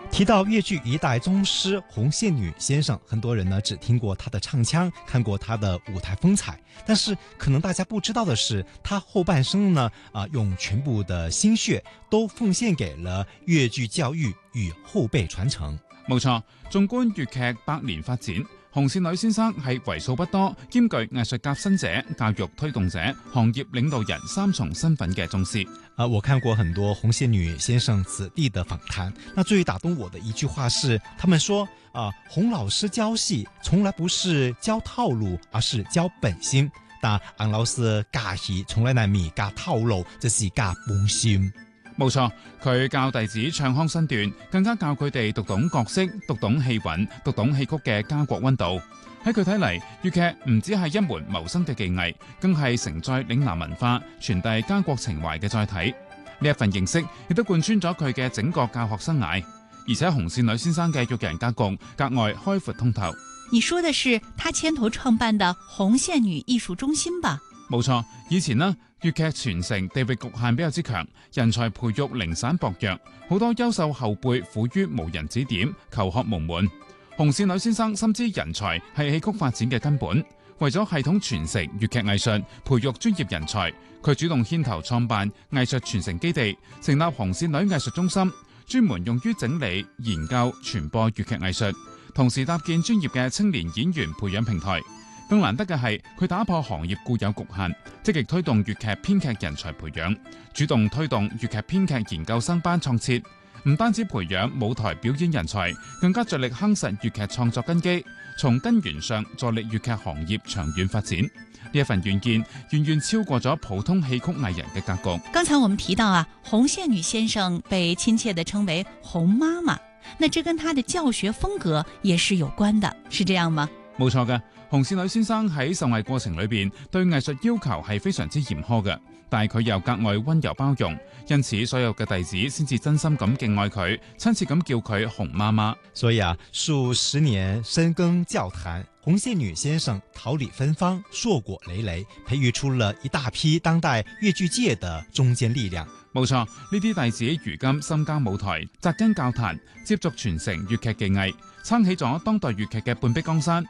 提到粤剧一代宗师红线女先生，很多人呢只听过她的唱腔，看过她的舞台风采，但是可能大家不知道的是，她后半生呢用全部的心血都奉獻給了粵劇教育與後輩傳承。 冇錯，縱觀粵劇百年發展，紅線女先生係為數不多兼具藝術革新者、教育推動者、行業領導人三重身份嘅宗師。 我看過很多紅線女先生子弟的訪談，那最打動我的一句話是，他們說洪老師教戲從來不是教套路，而是教本心。但洪老師教戲從來唔係教套路，這是教本心。 冇錯，佢教弟子唱腔身段，更加教佢哋讀懂角色、讀懂戲韻、讀懂戲曲嘅家國溫度。喺佢睇嚟，粵劇唔只係一門謀生嘅技藝，更係承載嶺南文化、傳遞家國情懷嘅載體。呢一份認識亦都貫穿咗佢嘅整個教學生涯。而且紅線女先生嘅育人格局格外開闊通透。 你說的是他牽頭創辦的紅線女藝術中心吧？ 冇錯，以前呢，粵劇傳承地域局限比較之強，人才培育零散薄弱，好多優秀後輩苦於無人指點，求學無門。紅線女先生深知人才係戲曲發展嘅根本，為咗系統傳承粵劇藝術，培育專業人才，佢主動牽頭創辦藝術傳承基地，成立紅線女藝術中心，專門用於整理、研究、傳播粵劇藝術，同時搭建專業嘅青年演員培養平台。更難得嘅係，佢打破行業固有局限，積極推動粵劇編劇人才培養，主動推動粵劇編劇研究生班創設，唔單止培養舞台表演人才，更加着力夯實粵劇創作根基，從根源上助力粵劇行業長遠發展。呢一份遠見遠遠超過咗普通戲曲藝人嘅格局。 剛才我們提到紅線女先生被親切地稱為紅媽媽，那這跟她的教學風格也是有關的，是這樣嗎？ 冇錯嘅。紅線女先生喺受藝過程裏邊對藝術要求係非常之嚴苛嘅，但係佢又格外溫柔包容，因此所有嘅弟子先至真心咁敬愛佢，親切咁叫佢紅媽媽。 所以數十年深耕教壇，紅線女先生桃李芬芳，碩果累累，培育出了一大批當代粵劇界的中堅力量。 冇錯，呢啲弟子如今深耕舞台，扎根教壇，接續傳承粵劇技藝，撐起咗當代粵劇嘅半壁江山。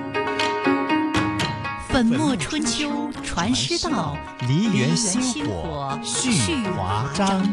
粉墨春秋傳師道， 梨園星火續華章。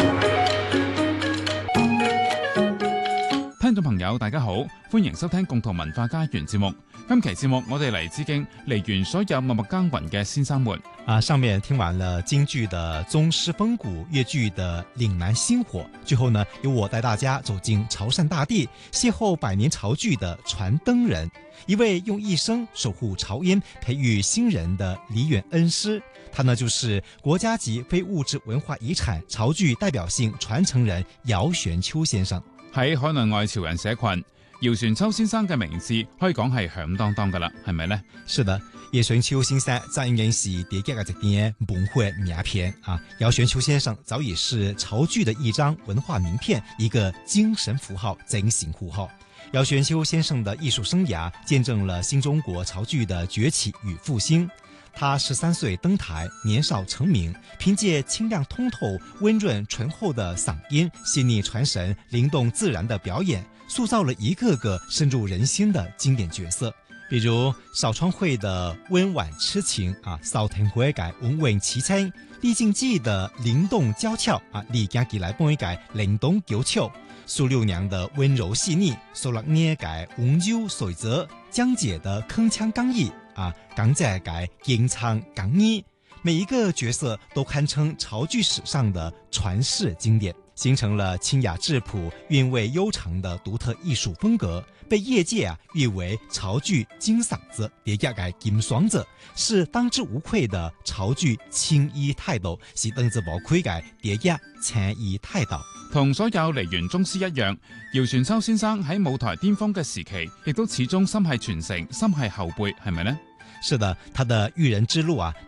聽眾朋友大家好，歡迎收聽共同文化家園節目。今期節目我哋嚟致敬梨園所有默默耕耘嘅先生們。 上面聽完了京劇的宗師風骨，粵劇的嶺南星火，最後呢，由我帶大家走進潮汕大地，邂逅百年潮劇的傳燈人，一位用一生守護潮音、培育新人的梨園恩師。他呢就是國家級非物質文化遺產潮劇代表性傳承人姚玄秋先生。 喺海內外潮人社群，姚玄秋先生嘅名字可以講係響當當噶啦，係咪呢？ 是的，姚玄秋先生在應該是粵劇嘅一點文化名片啊。姚玄秋先生早已是潮劇的一張文化名片，一個精神符號、精神符號。姚玄秋先生的藝術生涯見證了新中國潮劇的崛起與復興。他13歲登台，年少成名，憑借清亮通透、溫潤醇厚的嗓音、細膩傳神、靈動自然的表演，塑造了一個個深入人心的經典角色。比如邵昌會的溫婉痴情邵廷輝嘅溫婉淒清，李靜記的靈動嬌俏李家吉來幫一改靈動嬌俏，蘇六娘的溫柔細膩，蘇勒捏改溫柔水澤，江姐的鏗鏘剛毅港仔改吟唱港衣，每一個角色都堪稱潮劇史上的傳世經典，形成了清雅質樸、韻味悠長的獨特藝術風格，被業界譽為潮劇金嗓子、疊加改金雙子，是當之無愧的潮劇青衣態度，是當之無愧改疊加青衣態度。 同所有梨園宗師一樣，姚玄秋先生喺舞台巔峰嘅時期，亦都始終心繫傳承、心繫後輩，係咪呢？ 是的，他的育人之路